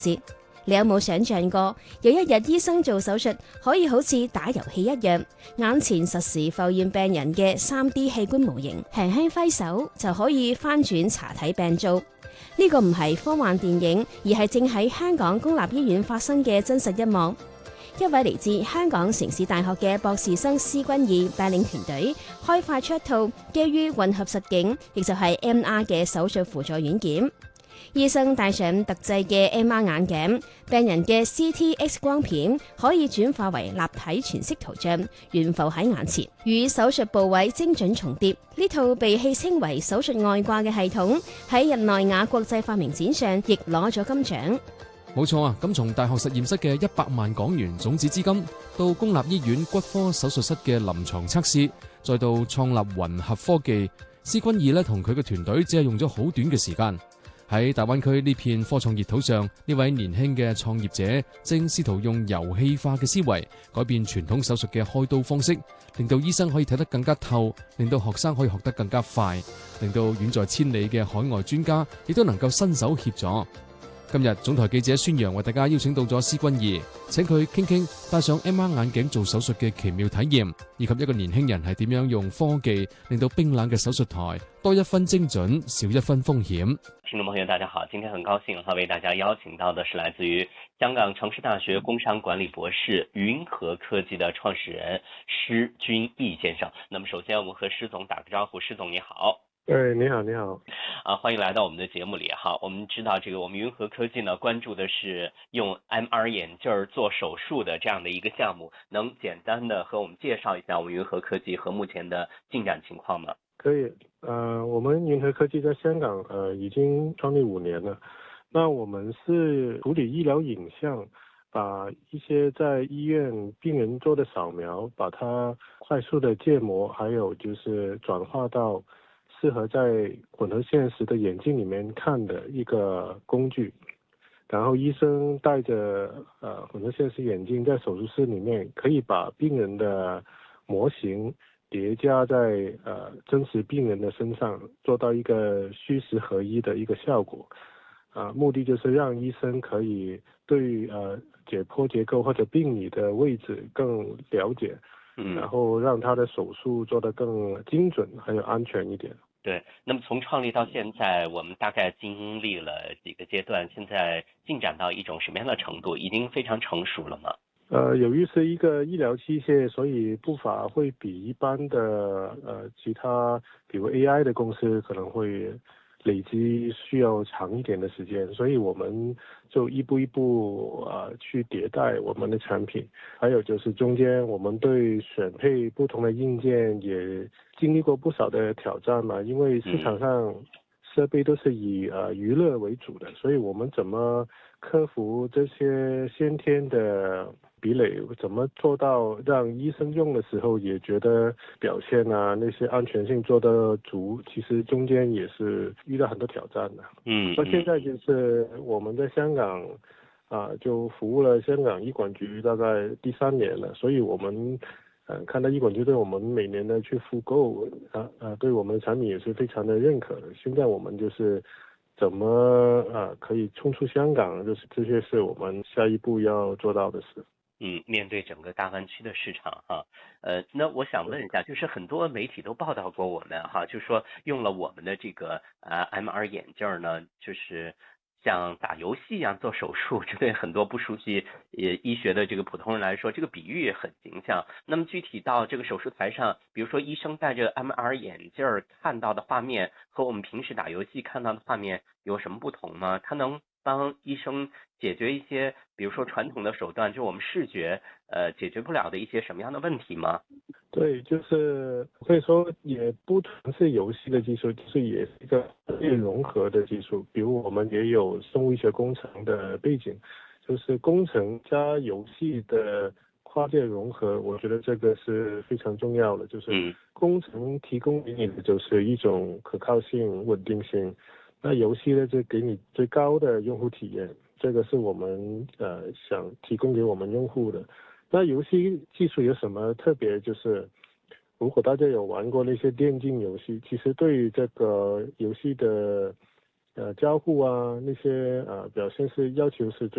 節。你有冇想象過，有一日醫生做手術可以好似打遊戲一樣，眼前實時浮現病人嘅 3D 器官模型，輕輕揮手就可以翻轉查體病灶？呢個唔係科幻電影，而係正喺香港公立醫院發生嘅真實一幕。一位嚟自香港城市大學嘅博士生施君義帶領團隊開發出一套基於混合實境，亦就係 MR 嘅手術輔助軟件。醫生戴上特製嘅 MR 眼鏡，病人嘅 CT X 光片可以轉化為立體全息圖像，懸浮喺眼前，與手術部位精準重疊。呢套被戲稱為手術外掛嘅系統，喺日內瓦國際發明展上亦攞咗金獎。 冇錯啊！咁從大學實驗室嘅100萬港元種子資金，到公立醫院骨科手術室嘅臨床測試，再到創立混合科技，施君義咧同佢嘅團隊只係用咗好短嘅時間。喺大灣區呢片科創熱土上，呢位年輕嘅創業者正試圖用遊戲化嘅思維改變傳統手術嘅開刀方式，令到醫生可以睇得更加透，令到學生可以學得更加快，令到遠在千里嘅海外專家亦都能夠伸手協助。今日總台記者孫陽為大家邀請到咗施君義，請佢傾傾戴上 MR 眼鏡做手術嘅奇妙體驗，以及一個年輕人係點樣用科技令到冰冷嘅手術台多一分精準，少一分風險。 聽眾朋友大家好，今天很高興為大家邀請到的是來自於香港城市大學工商管理博士雲和科技的創始人施君義先生。那麼首先我們和施總打個招呼，施總你好。 你好，你好。 歡迎來到我們的節目裏哈。我們知道我們雲和科技呢關注的是用 MR 眼鏡做手術的這樣的一個項目，能簡單的和我們介紹一下我們雲和科技和目前的進展情況嗎？ 可以，我們雲和科技在香港已經創立5年了。那我們是處理醫療影像，把一些在醫院病人做的掃描，把它快速的建模，還有就是轉化到適合在混合現實的眼鏡裏面看的一個工具，然後醫生戴着混合現實眼鏡在手術室裏面，可以把病人的模型疊加在真實病人的身上，做到一個虛實合一的一個效果。目的就是讓醫生可以對解剖結構或者病理的位置更了解，然後讓他的手術做得更精準，還有安全一點。 對，那麼從創立到現在，我們大概經歷了幾個階段，現在進展到一種什麼樣的程度？已經非常成熟了嗎？ 由於是一個醫療器械，所以步伐會比一般的其他，比如 AI 的公司可能會累積需要長一點的時間，所以我們就一步一步去迭代我們的產品。還有就是中間我們對選配不同的硬件也經歷過不少的挑戰嘛，因為市場上設備都是以娛樂為主的，所以我們怎麼克服這些先天的壁壘，怎麼做到讓醫生用的時候也覺得表現那些安全性做得足，其實中間也是遇到很多挑戰的。那現在就是我們在香港就服務了香港醫管局大概第3年了，所以我們看到醫管局對我們每年的去復購對我們的產品也是非常的認可的。現在我們就是怎麼可以衝出香港，就是這些是我們下一步要做到的事。 面對整個大灣區的市場哈，那我想問一下，就是很多媒體都報道過我們哈，就是說用了我們的這個MR 眼鏡呢，就是像打遊戲一樣做手術，這對很多不熟悉醫學的這個普通人來說，這個比喻很形象。那麼具體到這個手術台上，比如說醫生戴着 MR 眼鏡看到的畫面和我們平時打遊戲看到的畫面有什麼不同嗎？它能幫醫生解決一些比如說傳統的手段，就我們視覺解決不了的一些什麼樣的問題嗎？ 對，就是可以說也不純是遊戲的技術，就是也是一個融合的技術。比如我們也有生物醫學工程的背景，就是工程加遊戲的跨界融合，我覺得這個是非常重要的。就是工程提供給你的就是一種可靠性、穩定性，那遊戲呢就給你最高的用戶體驗，這個是我們想提供給我們用戶的。那遊戲技術有什麼特別？就是如果大家有玩過那些電競遊戲，其實對於這個遊戲的交互啊那些表现是要求是